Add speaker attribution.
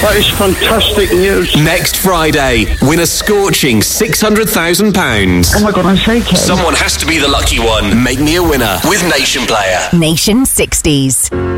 Speaker 1: That is fantastic news.
Speaker 2: Next Friday, win a scorching £600,000.
Speaker 1: Oh my God, I'm shaking.
Speaker 2: Someone has to be the lucky one. Make me a winner with Nation Player.
Speaker 3: Nation 60s.